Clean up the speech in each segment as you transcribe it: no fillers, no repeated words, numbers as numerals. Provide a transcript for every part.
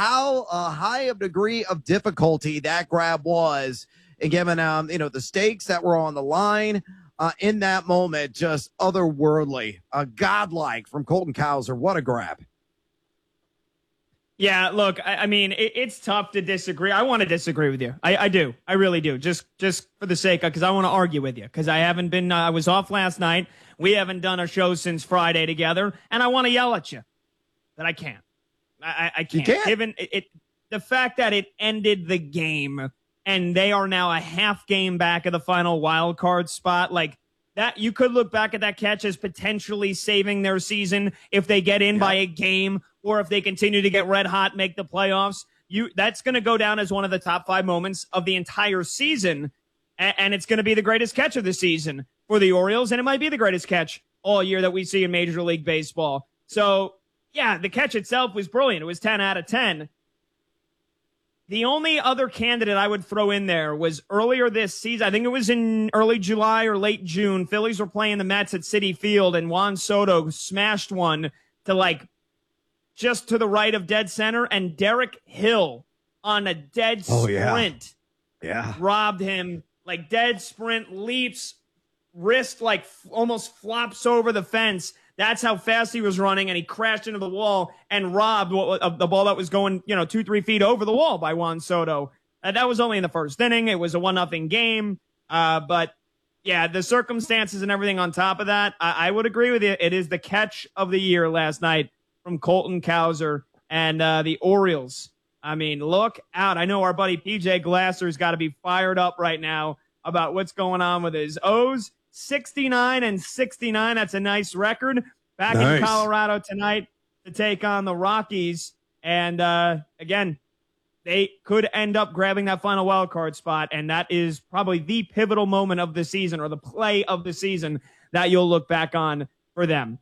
how high of degree of difficulty that grab was, and given the stakes that were on the line in that moment, just otherworldly, godlike from Colton Cowser. What a grab! Yeah, look, I mean, it's tough to disagree. I want to disagree with you. I do. I really do. Just for the sake of, because I want to argue with you. Because I haven't been, I was off last night. We haven't done a show since Friday together. And I want to yell at you. But I can't. I can't. You can't? Given the fact that it ended the game and they are now a half game back of the final wild card spot, like, that you could look back at that catch as potentially saving their season if they get in by a game, or if they continue to get red hot, make the playoffs. That's going to go down as one of the top 5 moments of the entire season, and it's going to be the greatest catch of the season for the Orioles, and it might be the greatest catch all year that we see in Major League Baseball. So, yeah, the catch itself was brilliant. It was 10 out of 10. The only other candidate I would throw in there was earlier this season. I think it was in early July or late June. Phillies were playing the Mets at Citi Field, and Juan Soto smashed one to just to the right of dead center, and Derek Hill on a dead sprint robbed him. Like, dead sprint, leaps, wrist almost flops over the fence. That's how fast he was running, and he crashed into the wall and robbed the ball that was going, 2-3 feet over the wall by Juan Soto. That was only in the first inning. It was a 1-0 game. But, yeah, the circumstances and everything on top of that, I would agree with you. It is the catch of the year last night from Colton Cowser and the Orioles. I mean, look out. I know our buddy PJ Glasser's got to be fired up right now about what's going on with his O's. 69-69. That's a nice record. Back in Colorado tonight to take on the Rockies. And again, they could end up grabbing that final wild card spot. And that is probably the pivotal moment of the season, or the play of the season, that you'll look back on for them.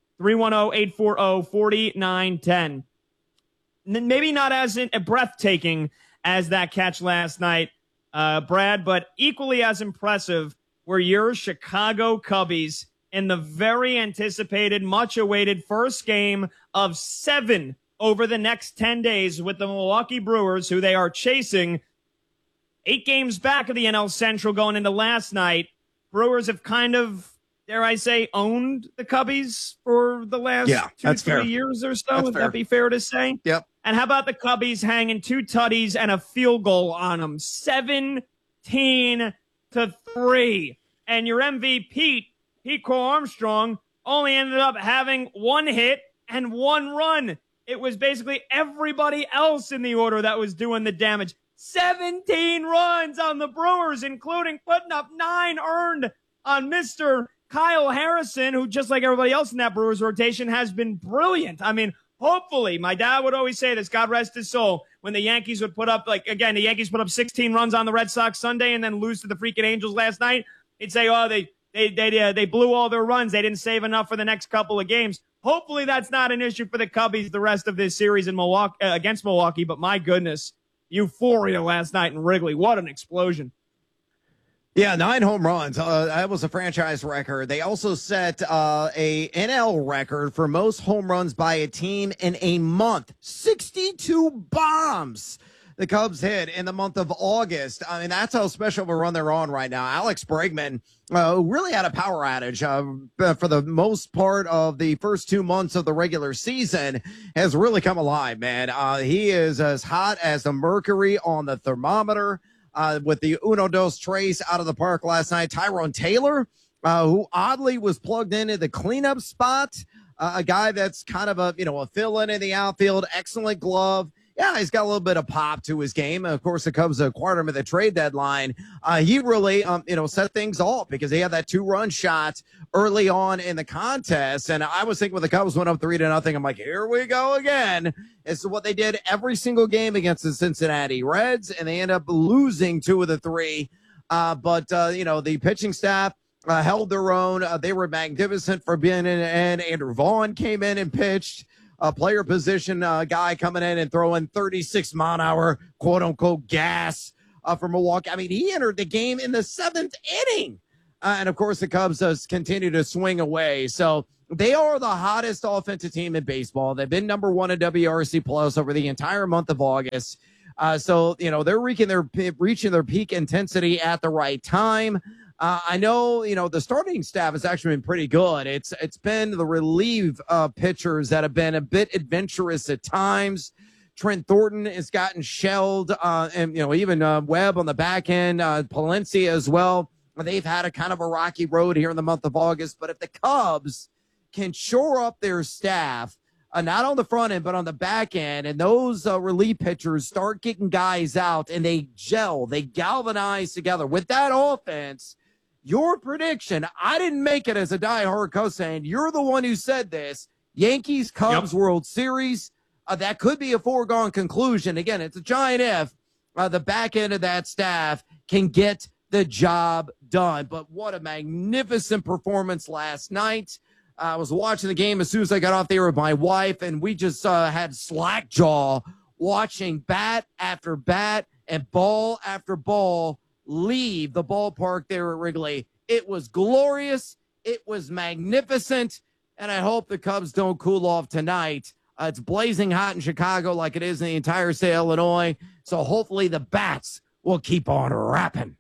310-840-4910. Maybe not as breathtaking as that catch last night, Brad, but equally as impressive were your Chicago Cubbies in the very anticipated, much-awaited first game of 7 over the next 10 days with the Milwaukee Brewers, who they are chasing 8 games back of the NL Central going into last night. Brewers have kind of, dare I say, owned the Cubbies for the last 2-3 years or so. Would that be fair to say? Yep. And how about the Cubbies hanging 2 tutties and a field goal on them? 17-3. And your MVP, Pete Crow Armstrong, only ended up having 1 hit and 1 run. It was basically everybody else in the order that was doing the damage. 17 runs on the Brewers, including putting up 9 earned on Mr. Kyle Harrison, who, just like everybody else in that Brewers rotation, has been brilliant. I mean, hopefully, my dad would always say this, God rest his soul, when the Yankees would put up, the Yankees put up 16 runs on the Red Sox Sunday and then lose to the freaking Angels last night. He'd say, oh, they blew all their runs. They didn't save enough for the next couple of games. Hopefully that's not an issue for the Cubbies the rest of this series in Milwaukee against Milwaukee. But my goodness, euphoria last night in Wrigley. What an explosion. Yeah, 9 home runs. That was a franchise record. They also set a NL record for most home runs by a team in a month. 62 bombs the Cubs hit in the month of August. I mean, that's how special of a run they're on right now. Alex Bregman really had a power outage for the most part of the first 2 months of the regular season, has really come alive, man. He is as hot as the mercury on the thermometer. With the Uno Dos Tres out of the park last night. Tyrone Taylor, who oddly was plugged into the cleanup spot, a guy that's kind of a fill-in in the outfield, excellent glove. Yeah, he's got a little bit of pop to his game. Of course, the Cubs acquired him at the trade deadline. He really, set things off because he had that 2-run shot early on in the contest. And I was thinking when the Cubs went up 3-0, I'm like, here we go again. It's what they did every single game against the Cincinnati Reds, and they end up losing 2 of the 3. But the pitching staff held their own. They were magnificent for being in, and Andrew Vaughn came in and pitched. A player position guy coming in and throwing 36-mile-an-hour, quote-unquote, gas for Milwaukee. I mean, he entered the game in the 7th inning. And of course, the Cubs continue to swing away. So they are the hottest offensive team in baseball. They've been number one in WRC plus over the entire month of August. So, they're reaching their peak intensity at the right time. I know, the starting staff has actually been pretty good. It's been the relief pitchers that have been a bit adventurous at times. Trent Thornton has gotten shelled, and, even Webb on the back end, Palencia as well. They've had a kind of a rocky road here in the month of August. But if the Cubs can shore up their staff, not on the front end, but on the back end, and those relief pitchers start getting guys out and they gel, they galvanize together with that offense, your prediction, I didn't make it as a diehard Cubs fan. You're the one who said this. Yankees, Cubs, World Series. That could be a foregone conclusion. Again, it's a giant if the back end of that staff can get the job done. But what a magnificent performance last night. I was watching the game as soon as I got off there with my wife, and we just had slack jaw watching bat after bat and ball after ball leave the ballpark there at Wrigley. It was glorious. It was magnificent. And I hope the Cubs don't cool off tonight. It's blazing hot in Chicago like it is in the entire state of Illinois. So hopefully the bats will keep on rapping.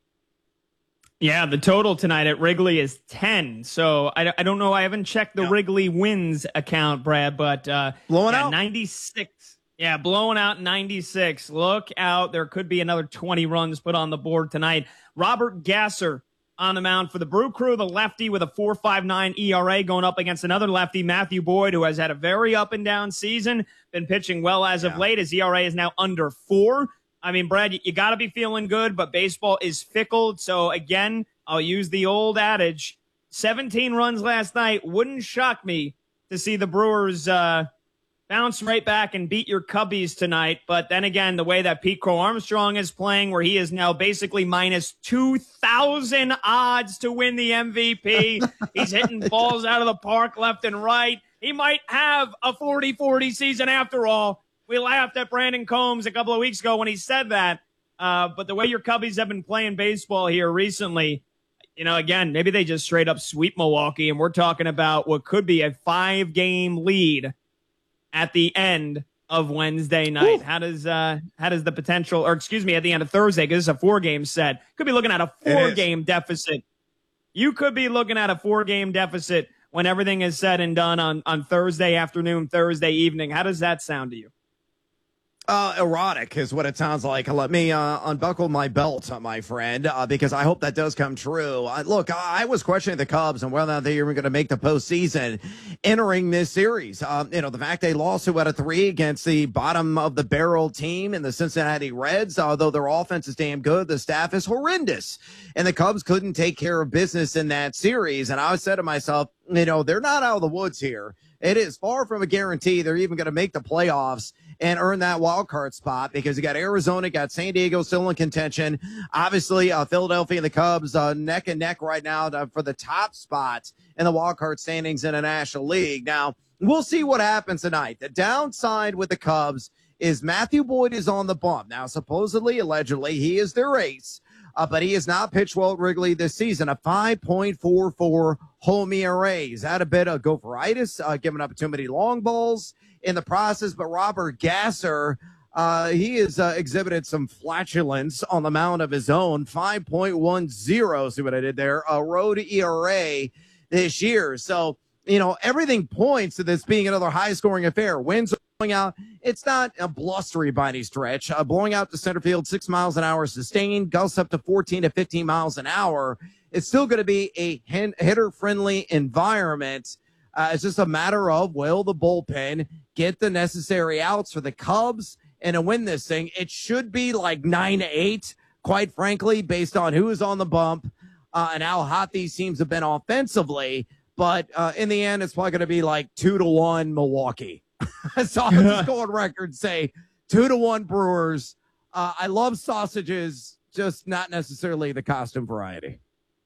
Yeah, the total tonight at Wrigley is 10. So I don't know. I haven't checked the Wrigley wins account, Brad, but blowing out 96. Yeah, blowing out 96. Look out. There could be another 20 runs put on the board tonight. Robert Gasser on the mound for the Brew Crew, the lefty with a 4.59 ERA going up against another lefty, Matthew Boyd, who has had a very up and down season, been pitching well as of late. His ERA is now under 4. I mean, Brad, you got to be feeling good, but baseball is fickle. So, again, I'll use the old adage. 17 runs last night. Wouldn't shock me to see the Brewers bounce right back and beat your Cubbies tonight. But then again, the way that Pete Crow Armstrong is playing, where he is now basically minus 2,000 odds to win the MVP. He's hitting balls out of the park left and right. He might have a 40-40 season after all. We laughed at Brandon Combs a couple of weeks ago when he said that. But the way your Cubbies have been playing baseball here recently, again, maybe they just straight up sweep Milwaukee, and we're talking about what could be a 5-game lead at the end of Wednesday night. Ooh. How does the potential, at the end of Thursday, because it's a 4-game set, could be looking at a 4-game deficit. You could be looking at a 4-game deficit when everything is said and done on Thursday afternoon, Thursday evening. How does that sound to you? Erotic is what it sounds like. Let me unbuckle my belt, my friend, because I hope that does come true. Look, I was questioning the Cubs and whether or not they were going to make the postseason entering this series. The fact they lost 2 out of 3 against the bottom of the barrel team in the Cincinnati Reds, although their offense is damn good, the staff is horrendous. And the Cubs couldn't take care of business in that series. And I said to myself, they're not out of the woods here. It is far from a guarantee they're even going to make the playoffs and earn that wild card spot, because you got Arizona, got San Diego still in contention. Obviously, Philadelphia and the Cubs neck and neck right now for the top spot in the wild card standings in the National League. Now, we'll see what happens tonight. The downside with the Cubs is Matthew Boyd is on the bump. Now, supposedly, allegedly, he is their ace. But he has not pitched well at Wrigley this season, a 5.44 home ERA. He's had a bit of gopheritis, giving up too many long balls in the process. But Robert Gasser, he has exhibited some flatulence on the mound of his own, 5.10. See what I did there? A road ERA this year. So, everything points to this being another high-scoring affair. Wins blowing out. It's not a blustery by any stretch. Blowing out to center field 6 miles an hour sustained, gusts up to 14 to 15 miles an hour. It's still going to be a hitter-friendly environment. It's just a matter of, will the bullpen get the necessary outs for the Cubs and to win this thing? It should be like 9-8, quite frankly, based on who is on the bump and how hot these teams have been offensively. But in the end, it's probably going to be like 2-1 Milwaukee. So I'll just go on record and say 2-1 Brewers. I love sausages, just not necessarily the costume variety.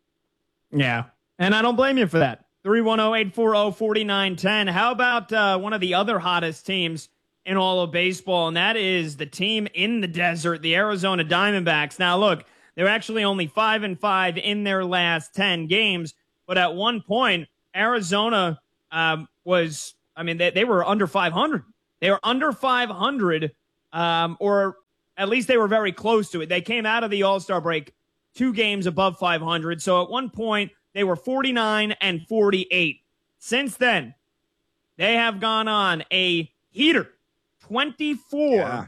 Yeah, and I don't blame you for that. 310-840-4910. How about one of the other hottest teams in all of baseball, and that is the team in the desert, the Arizona Diamondbacks. Now, look, They're actually only 5-5 in their last 10 games. But at one point, Arizona they were under 500. They were under 500, or at least they were very close to it. They came out of the All-Star break 2 games above 500. So at one point, they were 49-48. Since then, they have gone on a heater, 24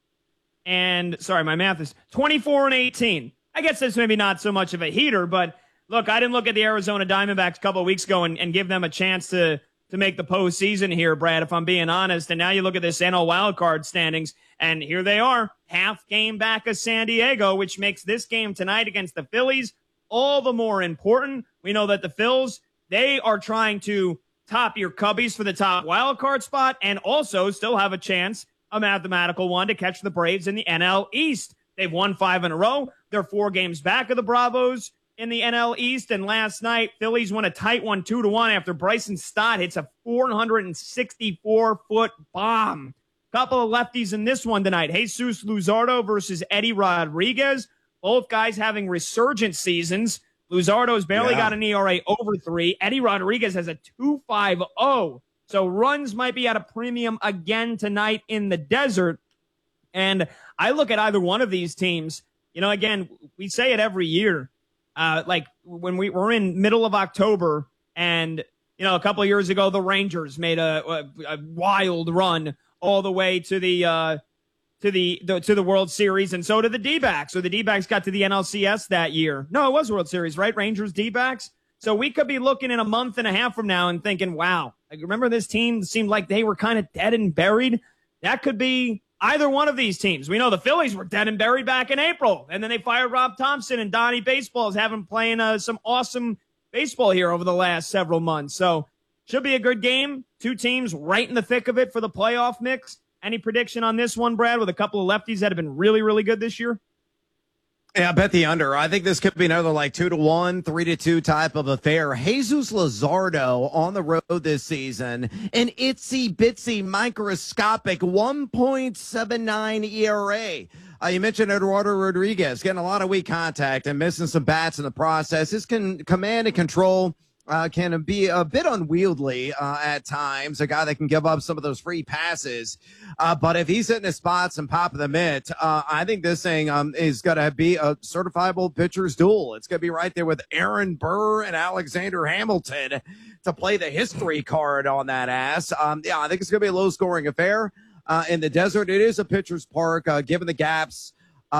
and sorry, my math is 24-18. I guess that's maybe not so much of a heater, but look, I didn't look at the Arizona Diamondbacks a couple of weeks ago and give them a chance to make the postseason here, Brad, if I'm being honest. And now you look at this NL wildcard standings, and here they are, half game back of San Diego, which makes this game tonight against the Phillies all the more important. We know that the Phils, they are trying to top your Cubbies for the top wildcard spot and also still have a chance, a mathematical one, to catch the Braves in the NL East. They've won 5 in a row. They're 4 games back of the Bravos in the NL East. And last night, Phillies won a tight one, 2-1, after Bryson Stott hits a 464-foot bomb. Couple of lefties in this one tonight. Jesus Luzardo versus Eddie Rodriguez. Both guys having resurgent seasons. Luzardo's barely got an ERA over 3. Eddie Rodriguez has a 2.50. So runs might be at a premium again tonight in the desert. And I look at either one of these teams, again, we say it every year. Like when we're in middle of October and, a couple of years ago, the Rangers made a wild run all the way to the World Series, and so did the D-backs. So the D-backs got to the NLCS that year. No, it was World Series, right? Rangers, D-backs. So we could be looking in a month and a half from now and thinking, wow, remember this team seemed like they were kind of dead and buried? That could be either one of these teams. We know the Phillies were dead and buried back in April, and then they fired Rob Thompson, and Donnie Baseball is having playing some awesome baseball here over the last several months. So should be a good game. 2 teams right in the thick of it for the playoff mix. Any prediction on this one, Brad, with a couple of lefties that have been really, really good this year? Yeah, I bet the under. I think this could be another 2-1, 3-2 type of affair. Jesus Luzardo on the road this season, an itsy bitsy microscopic 1.79 ERA. You mentioned Eduardo Rodriguez getting a lot of weak contact and missing some bats in the process. His command and control can be a bit unwieldy at times, a guy that can give up some of those free passes. But if he's hitting his spots and popping the mitt, I think this thing is going to be a certifiable pitcher's duel. It's going to be right there with Aaron Burr and Alexander Hamilton to play the history card on that ass. I think it's going to be a low-scoring affair. In the desert, it is a pitcher's park, given the gaps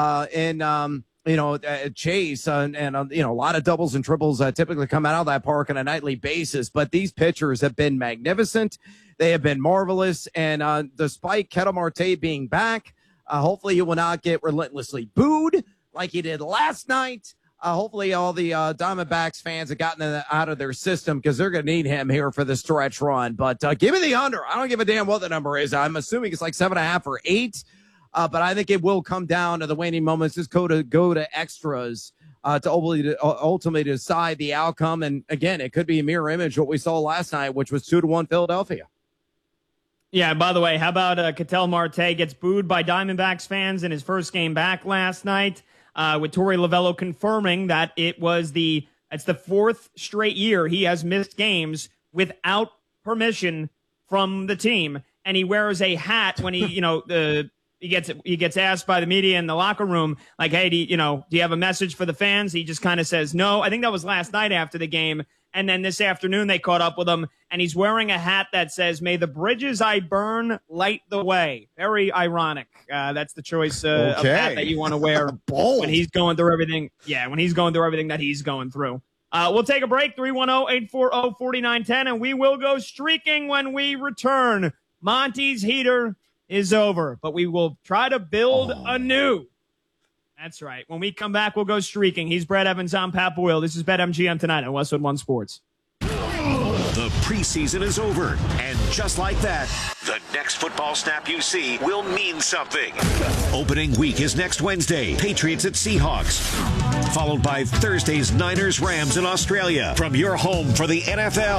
in Chase and a lot of doubles and triples typically come out of that park on a nightly basis. But these pitchers have been magnificent. They have been marvelous. And despite Ketel Marte being back, hopefully he will not get relentlessly booed like he did last night. Hopefully all the Diamondbacks fans have gotten it out of their system because they're going to need him here for the stretch run. But give me the under. I don't give a damn what the number is. I'm assuming it's 7.5 or 8. But I think it will come down to the waning moments. Just go to extras to ultimately decide the outcome. And again, it could be a mirror image of what we saw last night, which was 2-1 Philadelphia. Yeah, by the way, how about Ketel Marte gets booed by Diamondbacks fans in his first game back last night, with Torey Lovullo confirming that it's the 4th straight year he has missed games without permission from the team. And he wears a hat when he, he gets asked by the media in the locker room, like, hey, do you have a message for the fans? He just kind of says no. I think that was last night after the game. And then this afternoon they caught up with him, and he's wearing a hat that says, "May the bridges I burn light the way." Very ironic. That's the choice of hat that you want to wear when he's going through everything. Yeah, when he's going through everything that he's going through. We'll take a break, 310-840-4910, and we will go streaking when we return. Monty's heater is over, but we will try to build anew. That's right. When we come back, we'll go streaking. He's Brad Evans. I'm Pat Boyle. This is BetMGM tonight on Westwood One Sports. The preseason is over, and just like that, the next football snap you see will mean something. Opening week is next Wednesday, Patriots at Seahawks, followed by Thursday's Niners-Rams in Australia. From your home for the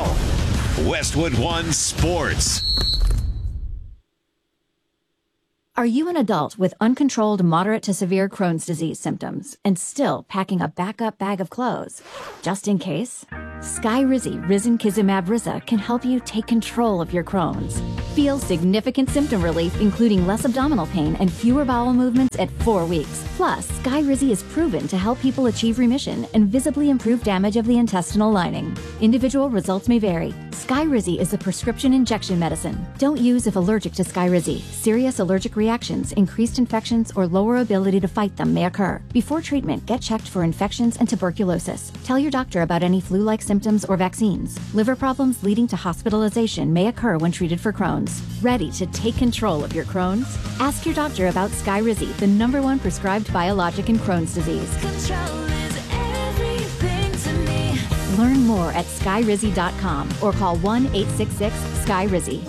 NFL, Westwood One Sports. Are you an adult with uncontrolled moderate to severe Crohn's disease symptoms and still packing a backup bag of clothes? Just in case? Skyrizi Risankizumab Riza can help you take control of your Crohn's. Feel significant symptom relief, including less abdominal pain and fewer bowel movements at 4 weeks. Plus, Skyrizi is proven to help people achieve remission and visibly improve damage of the intestinal lining. Individual results may vary. Skyrizi is a prescription injection medicine. Don't use if allergic to Skyrizi. Serious allergic reactions, increased infections, or lower ability to fight them may occur. Before treatment, get checked for infections and tuberculosis. Tell your doctor about any flu-like symptoms or vaccines. Liver problems leading to hospitalization may occur when treated for Crohn's. Ready to take control of your Crohn's? Ask your doctor about Skyrizi, the #1 prescribed biologic in Crohn's disease. Control is everything to me. Learn more at skyrizi.com or call 1-866-SKYRIZI.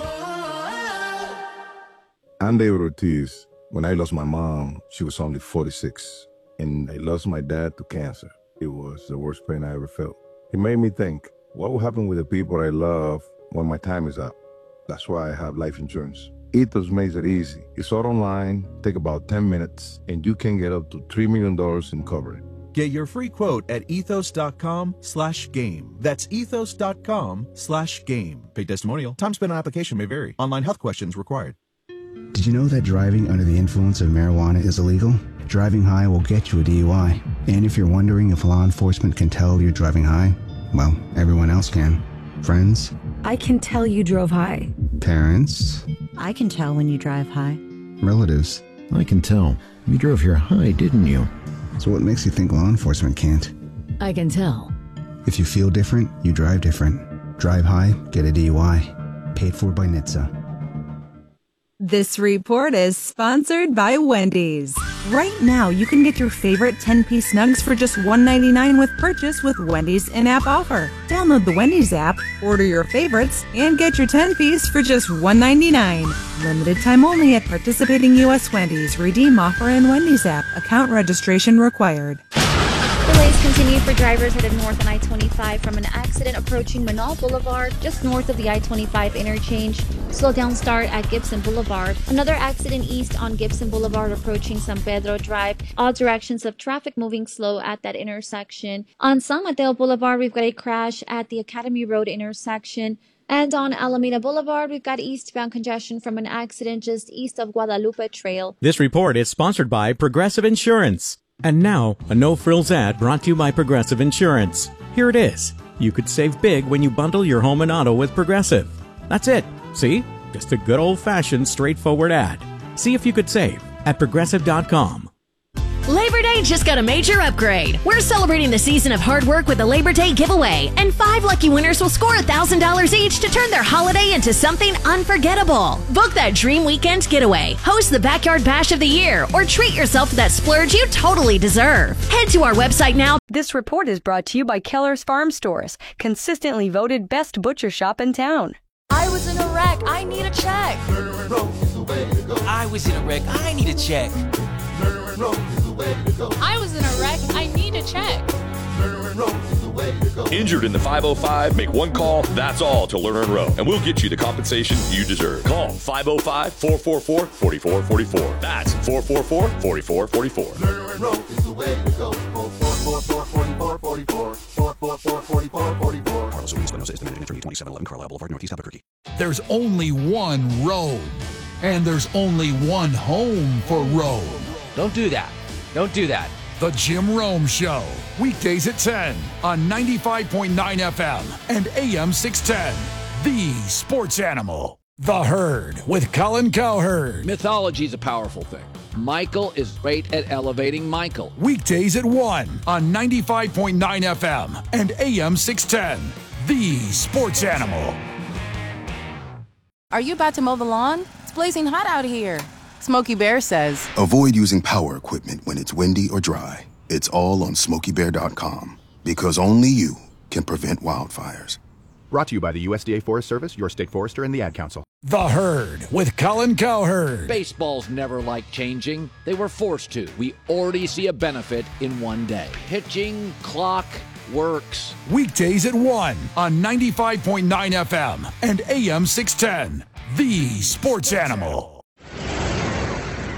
I'm David Ortiz. When I lost my mom, she was only 46, and I lost my dad to cancer. It was the worst pain I ever felt. It made me think, what will happen with the people I love when my time is up? That's why I have life insurance. Ethos makes it easy. It's all online, take about 10 minutes, and you can get up to $3 million in coverage. Get your free quote at ethos.com/game. That's ethos.com/game. Paid testimonial. Time spent on application may vary. Online health questions required. Did you know that driving under the influence of marijuana is illegal? Driving high will get you a DUI. And if you're wondering if law enforcement can tell you're driving high, well, everyone else can. Friends? I can tell you drove high. Parents? I can tell when you drive high. Relatives? I can tell. You drove here high, didn't you? So what makes you think law enforcement can't? I can tell. If you feel different, you drive different. Drive high, get a DUI. Paid for by NHTSA. This report is sponsored by Wendy's. Right now, you can get your favorite 10-piece nugs for just $1.99 with purchase with Wendy's in-app offer. Download the Wendy's app, order your favorites, and get your 10-piece for just $1.99. Limited time only at participating U.S. Wendy's. Redeem offer in Wendy's app. Account registration required. Delays continue for drivers headed north on I-25 from an accident approaching Manal Boulevard, just north of the I-25 interchange. Slow down start at Gibson Boulevard. Another accident east on Gibson Boulevard approaching San Pedro Drive. All directions of traffic moving slow at that intersection. On San Mateo Boulevard, we've got a crash at the Academy Road intersection. And on Alameda Boulevard, we've got eastbound congestion from an accident just east of Guadalupe Trail. This report is sponsored by Progressive Insurance. And now, a no-frills ad brought to you by Progressive Insurance. Here it is. You could save big when you bundle your home and auto with Progressive. That's it. See? Just a good old-fashioned, straightforward ad. See if you could save at Progressive.com. Labor Day just got a major upgrade. We're celebrating the season of hard work with the Labor Day giveaway, and 5 lucky winners will score $1,000 each to turn their holiday into something unforgettable. Book that dream weekend getaway, host the Backyard Bash of the Year, or treat yourself to that splurge you totally deserve. Head to our website now. This report is brought to you by Keller's Farm Stores, consistently voted best butcher shop in town. I was in a wreck. I need a check. I was in a wreck. I need a check. I was in a wreck. I need a check. Injured in the 505? Make one call, that's all, to Lerner and Rowe, and we'll get you the compensation you deserve. Call 505-444-4444. That's 444-4444. Lerner and Rowe is the way to go. 444-4444. Carlos Ruiz, Buenos Aires, 2711 Carlisle Boulevard, Northeast Albuquerque. There's only one road, and there's only one home for Rome. Don't do that. Don't do that. The Jim Rome Show. Weekdays at 10 on 95.9 FM and AM 610. The Sports Animal. The Herd with Colin Cowherd. Mythology is a powerful thing. Michael is great at elevating Michael. Weekdays at 1 on 95.9 FM and AM 610. The Sports Animal. Are you about to mow the lawn? It's blazing hot out here. Smokey Bear says, avoid using power equipment when it's windy or dry. It's all on SmokeyBear.com, because only you can prevent wildfires. Brought to you by the USDA Forest Service, your state forester, and the Ad Council. The Herd with Colin Cowherd. Baseball's never liked changing. They were forced to. We already see a benefit in one day. Pitching, clock, works. Weekdays at 1 on 95.9 FM and AM 610. The Sports Animal.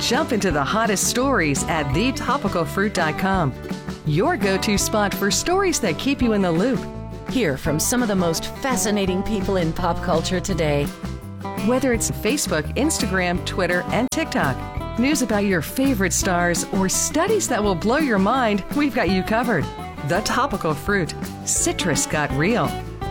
Jump into the hottest stories at thetopicalfruit.com. Your go-to spot for stories that keep you in the loop. Hear from some of the most fascinating people in pop culture today. Whether it's Facebook, Instagram, Twitter, and TikTok, news about your favorite stars, or studies that will blow your mind, we've got you covered. The Topical Fruit. Citrus got real.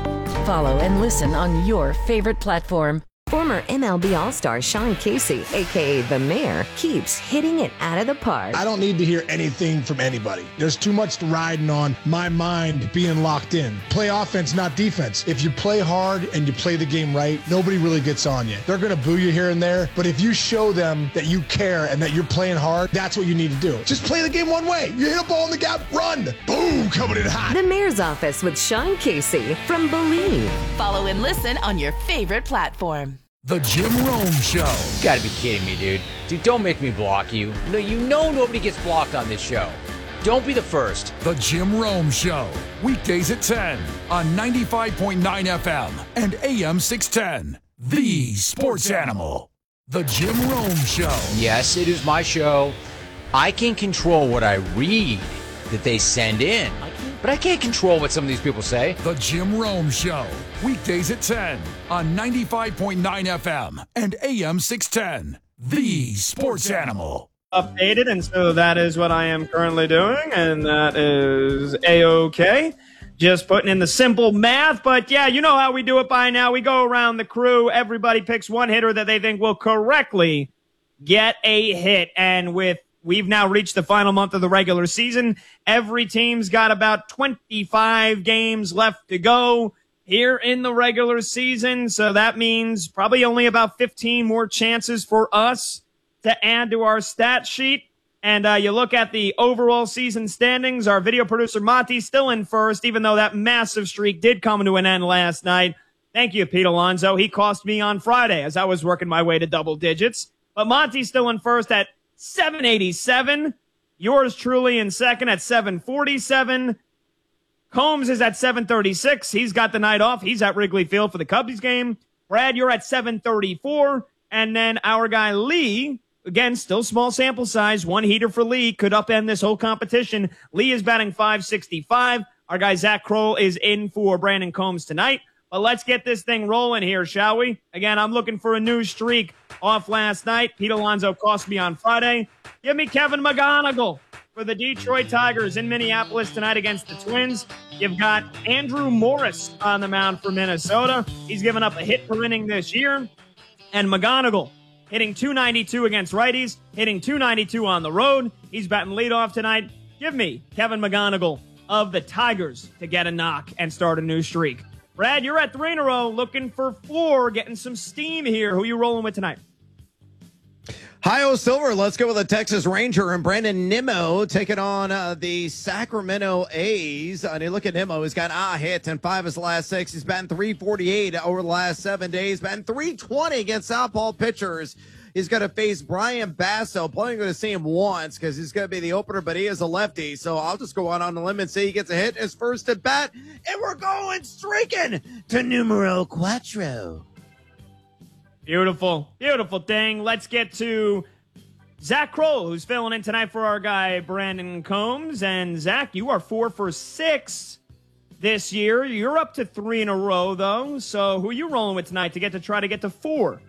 Follow and listen on your favorite platform. Former MLB All-Star Sean Casey, a.k.a. The Mayor, keeps hitting it out of the park. I don't need to hear anything from anybody. There's too much riding on my mind being locked in. Play offense, not defense. If you play hard and you play the game right, nobody really gets on you. They're going to boo you here and there, but if you show them that you care and that you're playing hard, that's what you need to do. Just play the game one way. You hit a ball in the gap, run. Boom, coming in hot. The Mayor's Office with Sean Casey from Believe. Follow and listen on your favorite platform. The Jim Rome Show. You gotta be kidding me, dude. Dude, don't make me block you. No, you know nobody gets blocked on this show. Don't be the first. The Jim Rome Show. Weekdays at 10 on 95.9 FM and AM 610. The Sports Animal. The Jim Rome Show. Yes, it is my show. I can control what I read that they send in. But I can't control what some of these people say. The Jim Rome Show. Weekdays at 10 on 95.9 FM and AM 610. The Sports Animal. Updated, and so that is what I am currently doing, and that is A-OK. Just putting in the simple math, but yeah, you know how we do it by now. We go around the crew. Everybody picks one hitter that they think will correctly get a hit, and we've now reached the final month of the regular season. Every team's got about 25 games left to go here in the regular season. So that means probably only about 15 more chances for us to add to our stat sheet. And you look at the overall season standings, our video producer Monty still in first, even though that massive streak did come to an end last night. Thank you, Pete Alonso. He cost me on Friday as I was working my way to double digits. But Monty's still in first at 787. Yours truly in second at 747. Combs is at 736. He's got the night off. He's at Wrigley Field for the Cubbies game. Brad, you're at 734. And then our guy Lee, again, still small sample size. One heater for Lee could upend this whole competition. Lee is batting 565. Our guy Zach Kroll is in for Brandon Combs tonight. But let's get this thing rolling here, shall we? Again, I'm looking for a new streak off last night. Pete Alonso cost me on Friday. Give me Kevin McGonigal for the Detroit Tigers in Minneapolis tonight against the Twins. You've got Andrew Morris on the mound for Minnesota. He's given up a hit per inning this year. And McGonigal hitting .292 against righties, hitting .292 on the road. He's batting leadoff tonight. Give me Kevin McGonigal of the Tigers to get a knock and start a new streak. Brad, you're at 3 in a row, looking for 4, getting some steam here. Who you rolling with tonight? Hi-O Silver, let's go with the Texas Ranger and Brandon Nimmo taking on the Sacramento A's. And you look at Nimmo, he's got a hit and 5 of his last 6. He's batting .348 over the last 7 days, batting .320 against southpaw pitchers. He's going to face Brian Basso. Probably going to see him once because he's going to be the opener, but he is a lefty. So I'll just go out on the limb and say he gets a hit his first at bat. And we're going streaking to numero cuatro. Beautiful. Beautiful thing. Let's get to Zach Kroll, who's filling in tonight for our guy Brandon Combs. And Zach, you are 4 for 6 this year. You're up to 3 in a row, though. So who are you rolling with tonight to try to get to 4?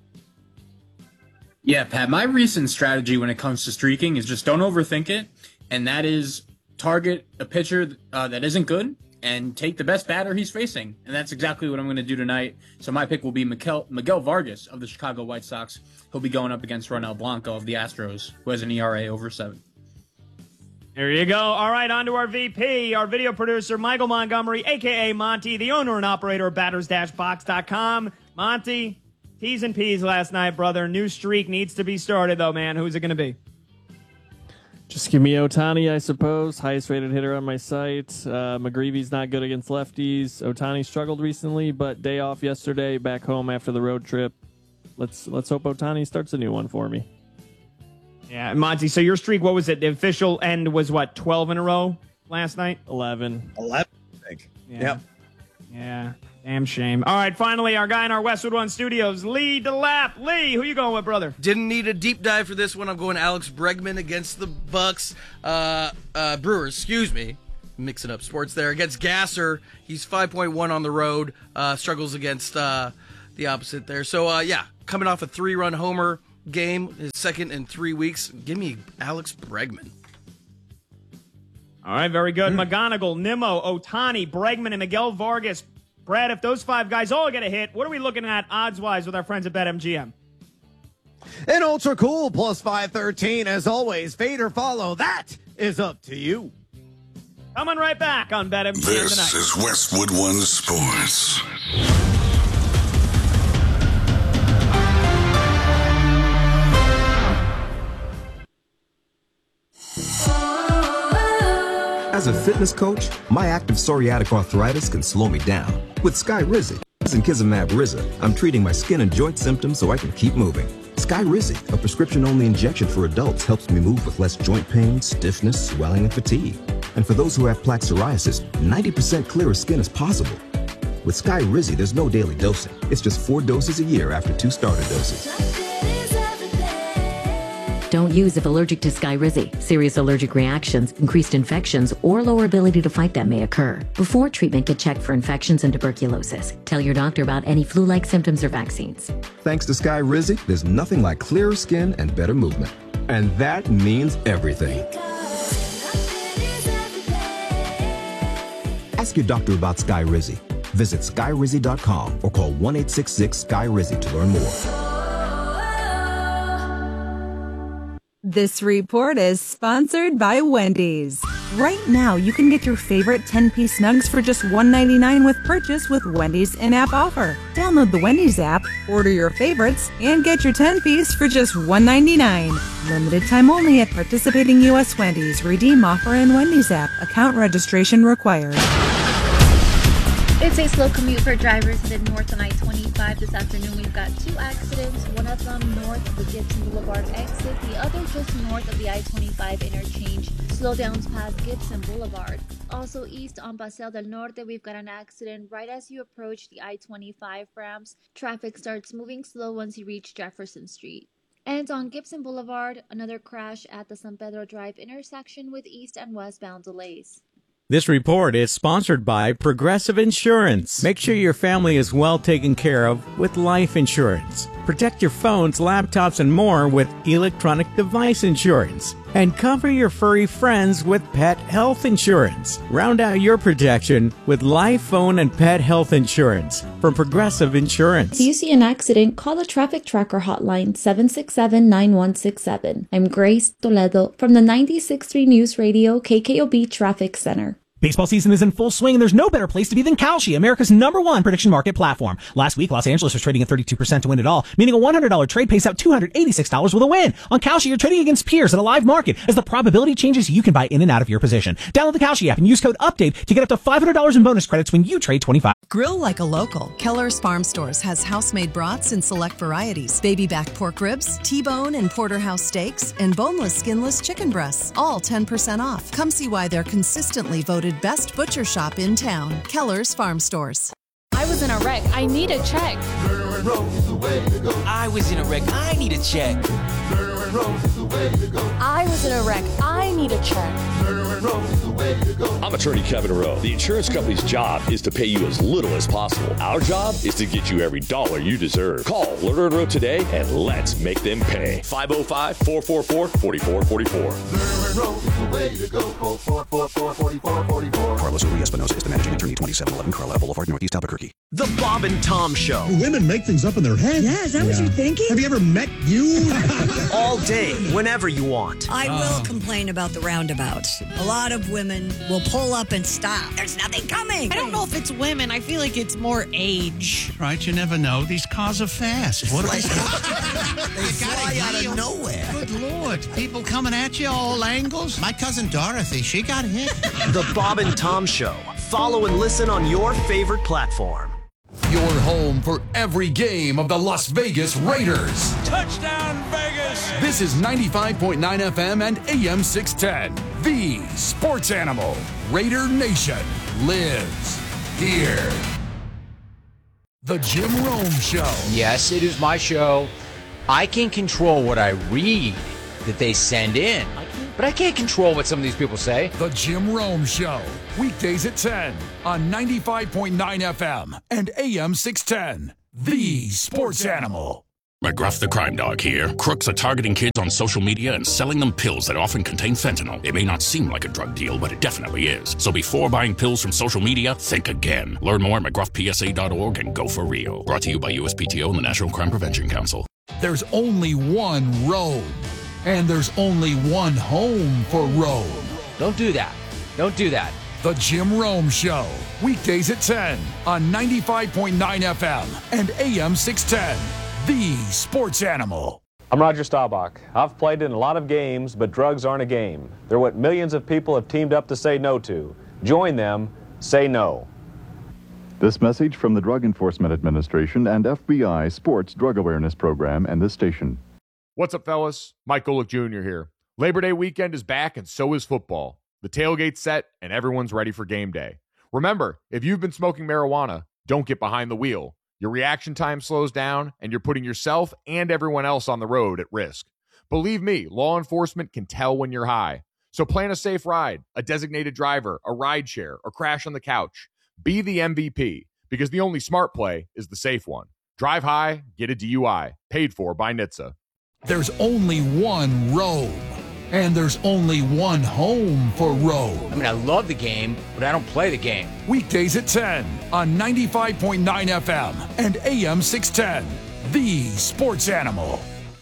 Yeah, Pat, my recent strategy when it comes to streaking is just don't overthink it, and that is target a pitcher that isn't good and take the best batter he's facing, and that's exactly what I'm going to do tonight. So my pick will be Miguel Vargas of the Chicago White Sox. He'll be going up against Ronel Blanco of the Astros, who has an ERA over 7. There you go. All right, on to our VP, our video producer, Michael Montgomery, a.k.a. Monty, the owner and operator of Batters-Box.com. Monty, T's and P's last night, brother. New streak needs to be started, though, man. Who's it going to be? Just give me Ohtani, I suppose. Highest rated hitter on my site. McGreevy's not good against lefties. Ohtani struggled recently, but day off yesterday, back home after the road trip. Let's hope Ohtani starts a new one for me. Yeah, Monty, so your streak, what was it? The official end was, 12 in a row last night? 11. 11, I think. Yeah. Yep. Yeah. Damn shame. All right, finally, our guy in our Westwood One studios, Lee DeLapp. Lee, who you going with, brother? Didn't need a deep dive for this one. I'm going Alex Bregman against the Bucks. Brewers, excuse me. Mixing up sports there. Against Gasser, he's 5.1 on the road. Struggles against the opposite there. So, coming off a 3-run homer game, his second in 3 weeks. Give me Alex Bregman. All right, very good. McGonigal, Nimmo, Ohtani, Bregman, and Miguel Vargas. Brad, if those 5 guys all get a hit, what are we looking at odds-wise with our friends at BetMGM? An ultra cool plus 513. As always, fade or follow. That is up to you. Coming right back on BetMGM tonight. This is Westwood One Sports. As a fitness coach, my active psoriatic arthritis can slow me down. With Skyrizi and Kizimab Rizza, I'm treating my skin and joint symptoms so I can keep moving. Skyrizi, a prescription-only injection for adults, helps me move with less joint pain, stiffness, swelling, and fatigue. And for those who have plaque psoriasis, 90% clearer skin is possible. With Skyrizi, there's no daily dosing. It's just 4 doses a year after 2 starter doses. Don't use if allergic to Skyrizi. Serious allergic reactions, increased infections, or lower ability to fight them may occur. Before treatment, get checked for infections and tuberculosis. Tell your doctor about any flu-like symptoms or vaccines. Thanks to Skyrizi, there's nothing like clearer skin and better movement. And that means everything. Ask your doctor about Skyrizi. Visit Skyrizi.com or call 1-866-SKY-RIZZI to learn more. This report is sponsored by Wendy's. Right now, you can get your favorite 10-piece nugs for just $1.99 with purchase with Wendy's in-app offer. Download the Wendy's app, order your favorites, and get your 10-piece for just $1.99. Limited time only at participating U.S. Wendy's. Redeem offer in Wendy's app. Account registration required. It's a slow commute for drivers headed north on I-25 this afternoon. We've got 2 accidents, one of them north of the Gibson Boulevard exit, the other just north of the I-25 interchange. Slowdowns past Gibson Boulevard. Also east on Paseo del Norte, we've got an accident right as you approach the I-25 ramps. Traffic starts moving slow once you reach Jefferson Street. And on Gibson Boulevard, another crash at the San Pedro Drive intersection with east and westbound delays. This report is sponsored by Progressive Insurance. Make sure your family is well taken care of with life insurance. Protect your phones, laptops, and more with electronic device insurance. And cover your furry friends with pet health insurance. Round out your protection with life, phone, and pet health insurance from Progressive Insurance. If you see an accident, call the Traffic Tracker hotline 767-9167. I'm Grace Toledo from the 96.3 News Radio KKOB Traffic Center. Baseball season is in full swing, and there's no better place to be than Kalshi, America's #1 prediction market platform. Last week, Los Angeles was trading at 32% to win it all, meaning a $100 trade pays out $286 with a win. On Kalshi, you're trading against peers at a live market. As the probability changes, you can buy in and out of your position. Download the Kalshi app and use code UPDATE to get up to $500 in bonus credits when you trade 25. Grill like a local. Keller's Farm Stores has house-made brats in select varieties, baby back pork ribs, T-bone and porterhouse steaks, and boneless, skinless chicken breasts, all 10% off. Come see why they're consistently voted best butcher shop in town. Keller's Farm Stores. I was in a wreck. I need a check. I was in a wreck. I need a check. I was in a wreck. I need a check. I'm attorney Kevin Rowe. The insurance company's job is to pay you as little as possible. Our job is to get you every dollar you deserve. Call Lerner & Rowe today and let's make them pay. 505-444-4444. Carlos Uri Espinosa is the managing attorney, 2711 Carlisle Boulevard, Northeast Albuquerque. The Bob and Tom Show. Women make things up in their head. Yeah, is that what you're thinking? Have you ever met you? All day, whenever you want. I will complain about the roundabouts. A lot of women will pull up and stop. There's nothing coming. I don't know if it's women. I feel like it's more age. Right, you never know. These cars are fast. What they fly out of nowhere. Good Lord. People coming at you all angles. My cousin Dorothy, she got hit. The Bob and Tom Show. Follow and listen on your favorite platform. Your home for every game of the Las Vegas Raiders. Touchdown, Vegas! This is 95.9 FM and AM 610. The Sports Animal. Raider Nation lives here. The Jim Rome Show. Yes, it is my show. I can control what I read that they send in, but I can't control what some of these people say. The Jim Rome Show. Weekdays at 10 on 95.9 FM and AM 610. The Sports Animal. McGruff the Crime Dog here. Crooks are targeting kids on social media and selling them pills that often contain fentanyl. It may not seem like a drug deal, but it definitely is. So before buying pills from social media, think again. Learn more at McGruffPSA.org and go for real. Brought to you by USPTO and the National Crime Prevention Council. There's only one road, and there's only one home for Rome. Don't do that. Don't do that. The Jim Rome Show. Weekdays at 10 on 95.9 FM and AM 610. The Sports Animal. I'm Roger Staubach. I've played in a lot of games, but drugs aren't a game. They're what millions of people have teamed up to say no to. Join them. Say no. This message from the Drug Enforcement Administration and FBI Sports Drug Awareness Program and this station. What's up, fellas? Mike Golick Jr. here. Labor Day weekend is back, and so is football. The tailgate's set, and everyone's ready for game day. Remember, if you've been smoking marijuana, don't get behind the wheel. Your reaction time slows down, and you're putting yourself and everyone else on the road at risk. Believe me, law enforcement can tell when you're high. So plan a safe ride, a designated driver, a ride share, or crash on the couch. Be the MVP, because the only smart play is the safe one. Drive high, get a DUI. Paid for by NHTSA. There's only one road, and there's only one home for Rome. I mean, I love the game, but I don't play the game. Weekdays at 10 on 95.9 FM and AM 610. The Sports Animal.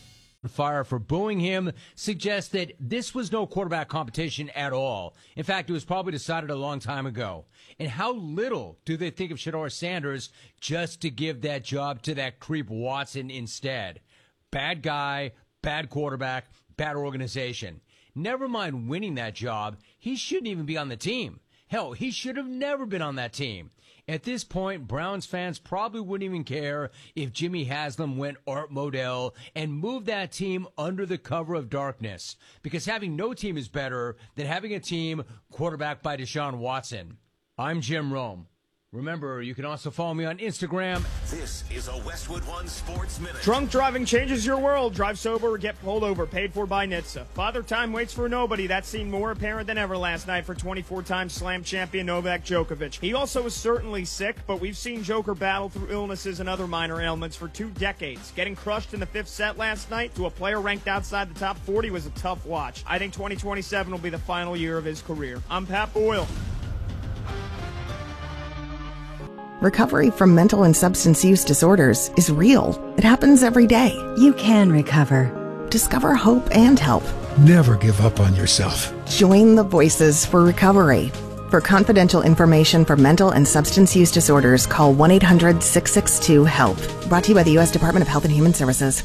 Fire for booing him suggests that this was no quarterback competition at all. In fact, it was probably decided a long time ago. And how little do they think of Shedeur Sanders just to give that job to that creep Watson instead? Bad guy, bad quarterback, bad organization. Never mind winning that job, he shouldn't even be on the team. Hell, he should have never been on that team. At this point, Browns fans probably wouldn't even care if Jimmy Haslam went Art Modell and moved that team under the cover of darkness, because having no team is better than having a team quarterbacked by Deshaun Watson. I'm Jim Rome. Remember, you can also follow me on Instagram. This is a Westwood One Sports Minute. Drunk driving changes your world. Drive sober or get pulled over. Paid for by NHTSA. Father Time waits for nobody. That seemed more apparent than ever last night for 24-time slam champion Novak Djokovic. He also is certainly sick, but we've seen Joker battle through illnesses and other minor ailments for 2 decades. Getting crushed in the 5th set last night to a player ranked outside the top 40 was a tough watch. I think 2027 will be the final year of his career. I'm Pat Boyle. Recovery from mental and substance use disorders is real. It happens every day. You can recover. Discover hope and help. Never give up on yourself. Join the Voices for Recovery. For confidential information for mental and substance use disorders, call 1-800-662-HELP. Brought to you by the U.S. Department of Health and Human Services.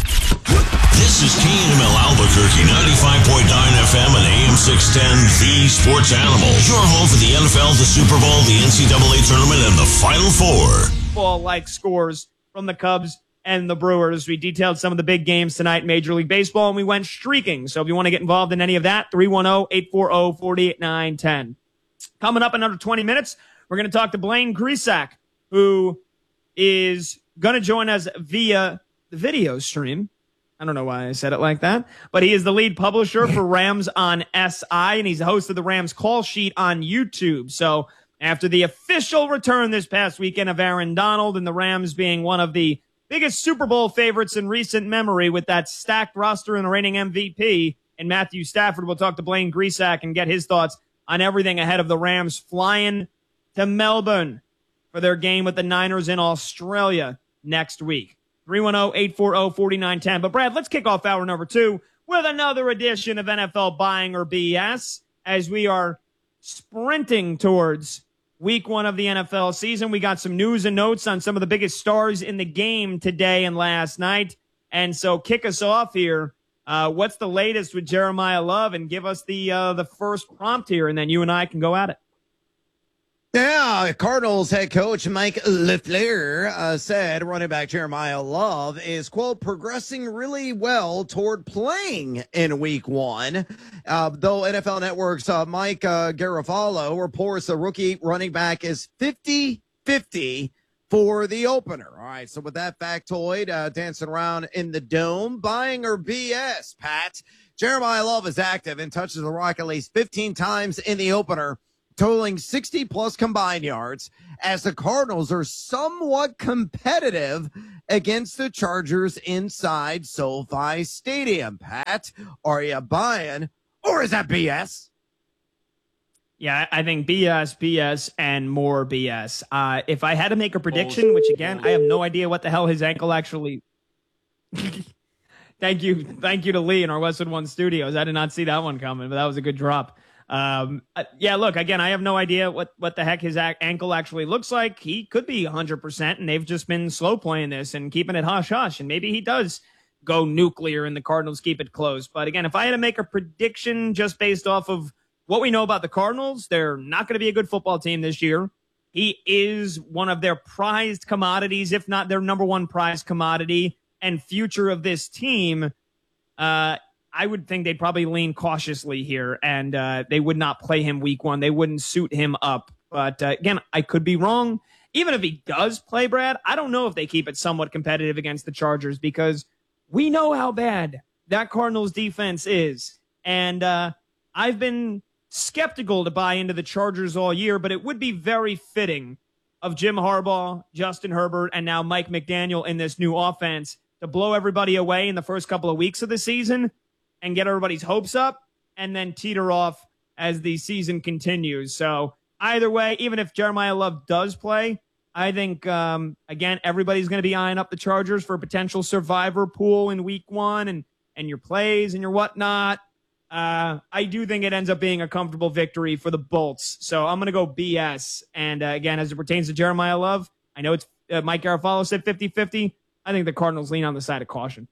This is KNML Albuquerque, 95.9 FM and AM 610, the Sports Animal. Your home for the NFL, the Super Bowl, the NCAA Tournament, and the Final Four. Football-like scores from the Cubs and the Brewers. We detailed some of the big games tonight in Major League Baseball, and we went streaking. So if you want to get involved in any of that, 310-840-48910. Coming up in under 20 minutes, we're going to talk to Blaine Grisak, who is going to join us via the video stream. I don't know why I said it like that, but he is the lead publisher for Rams on SI, and he's the host of the Rams Call Sheet on YouTube. So after the official return this past weekend of Aaron Donald and the Rams being one of the biggest Super Bowl favorites in recent memory with that stacked roster and reigning MVP and Matthew Stafford, we'll talk to Blaine Grisak and get his thoughts on everything ahead of the Rams flying to Melbourne for their game with the Niners in Australia next week. 310-840-4910. But, Brad, let's kick off hour number 2 with another edition of NFL Buying or BS as we are sprinting towards week 1 of the NFL season. We got some news and notes on some of the biggest stars in the game today and last night. And so kick us off here. What's the latest with Jeremiah Love? And give us the first prompt here, and then you and I can go at it. Yeah, Cardinals head coach Mike LaFleur said running back Jeremiah Love is, quote, progressing really well toward playing in week 1. Though NFL Network's Mike Garafolo reports the rookie running back is 50-50 for the opener. All right, so with that factoid dancing around in the dome, buying or BS, Pat? Jeremiah Love is active and touches the rock at least 15 times in the opener, totaling 60-plus combined yards, as the Cardinals are somewhat competitive against the Chargers inside SoFi Stadium. Pat, are you buying, or is that BS? Yeah, I think BS, and more BS. If I had to make a prediction, which again, I have no idea what the hell his ankle actually... Thank you to Lee in our Westwood One studios. I did not see that one coming, but that was a good drop. Yeah, look, again, I have no idea what the heck his ankle actually looks like. He could be 100%, and they've just been slow playing this and keeping it hush-hush, and maybe he does go nuclear and the Cardinals keep it close. But again, if I had to make a prediction just based off of what we know about the Cardinals, they're not going to be a good football team this year. He is one of their prized commodities, if not their number one prized commodity and future of this team. I would think they'd probably lean cautiously here, and they would not play him week one. They wouldn't suit him up. But again, I could be wrong. Even if he does play, Brad, I don't know if they keep it somewhat competitive against the Chargers, because we know how bad that Cardinals defense is. And I've been skeptical to buy into the Chargers all year, but it would be very fitting of Jim Harbaugh, Justin Herbert, and now Mike McDaniel in this new offense to blow everybody away in the first couple of weeks of the season and get everybody's hopes up and then teeter off as the season continues. So either way, even if Jeremiah Love does play, I think, again, everybody's going to be eyeing up the Chargers for a potential survivor pool in week one and your plays and your whatnot. I do think it ends up being a comfortable victory for the Bolts. So I'm going to go BS. And again, as it pertains to Jeremiah Love, I know it's Mike Garafolo said 50-50. I think the Cardinals lean on the side of caution.